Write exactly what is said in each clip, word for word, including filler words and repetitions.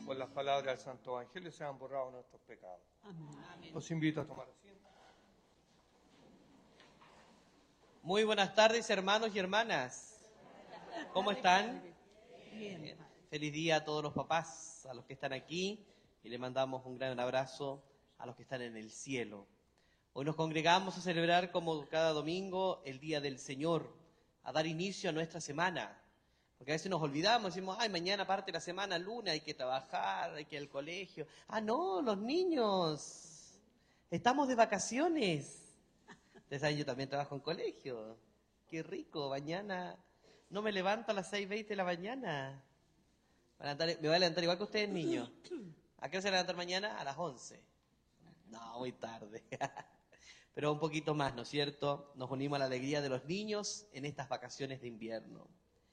por las palabras del Santo Evangelio sean borrados nuestros pecados. Amén. Los invito a tomar asiento. Muy buenas tardes, hermanos y hermanas. ¿Cómo están? Bien. Bien. Feliz día a todos los papás, a los que están aquí, y le mandamos un gran abrazo a los que están en el cielo. Hoy nos congregamos a celebrar, como cada domingo, el Día del Señor, a dar inicio a nuestra semana. Porque a veces nos olvidamos, decimos, ay, mañana parte la semana, lunes, hay que trabajar, hay que ir al colegio. Ah, no, los niños, estamos de vacaciones. Ustedes saben, yo también trabajo en colegio. Qué rico, mañana no me levanto a las seis veinte de la mañana. Me voy a levantar igual que ustedes, niños. ¿A qué hora se van a levantar mañana? A las once. No, muy tarde. Pero un poquito más, ¿no es cierto? Nos unimos a la alegría de los niños en estas vacaciones de invierno.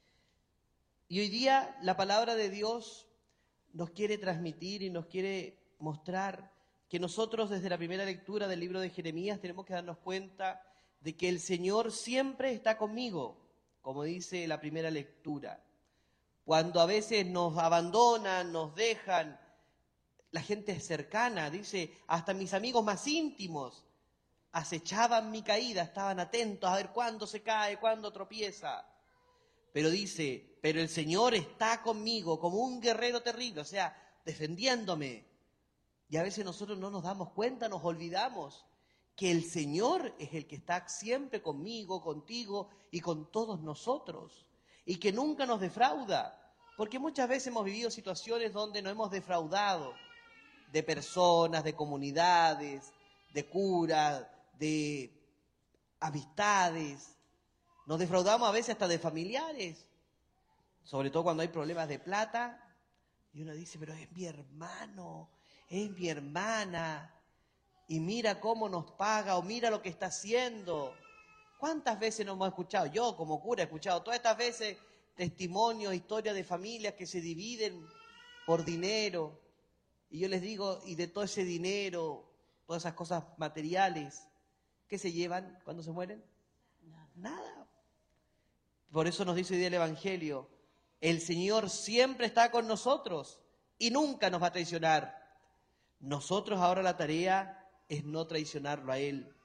Y hoy día la palabra de Dios nos quiere transmitir y nos quiere mostrar que nosotros desde la primera lectura del libro de Jeremías tenemos que darnos cuenta de que el Señor siempre está conmigo, como dice la primera lectura. Cuando a veces nos abandonan, nos dejan, la gente cercana, dice, hasta mis amigos más íntimos acechaban mi caída, estaban atentos a ver cuándo se cae, cuándo tropieza. Pero dice, pero el Señor está conmigo como un guerrero terrible, o sea, defendiéndome. Y a veces nosotros no nos damos cuenta, nos olvidamos que el Señor es el que está siempre conmigo, contigo y con todos nosotros. Y que nunca nos defrauda. Porque muchas veces hemos vivido situaciones donde nos hemos defraudado de personas, de comunidades, de curas, de amistades. Nos defraudamos a veces hasta de familiares. Sobre todo cuando hay problemas de plata. Y uno dice, pero es mi hermano, es mi hermana, y mira cómo nos paga, o mira lo que está haciendo. ¿Cuántas veces nos hemos escuchado? Yo como cura he escuchado todas estas veces testimonios, historias de familias que se dividen por dinero. Y yo les digo, y de todo ese dinero, todas esas cosas materiales, ¿qué se llevan cuando se mueren? Nada. Nada. Por eso nos dice hoy día el Evangelio, el Señor siempre está con nosotros y nunca nos va a traicionar. Nosotros ahora la tarea es no traicionarlo a Él.